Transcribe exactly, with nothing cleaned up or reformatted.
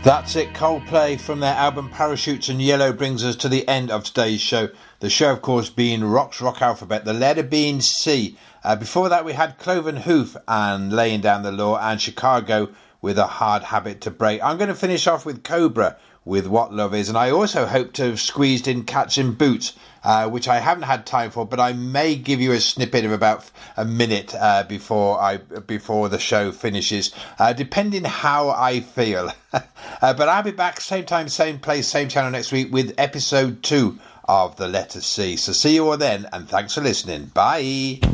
That's it, Coldplay from their album Parachutes and Yellow brings us to the end of today's show. The show, of course, being Rock's Rock Alphabet, the letter being C. Uh, before that, we had Cloven Hoof and Laying Down the Law, and Chicago with A Hard Habit to Break. I'm going to finish off with Cobra with What Love Is, and I also hope to have squeezed in Cats in Boots, uh, which I haven't had time for, but I may give you a snippet of about a minute uh, before I before the show finishes, uh, depending how I feel. uh, but I'll be back same time, same place, same channel next week with episode two of The Letter C. So see you all then, and thanks for listening. Bye.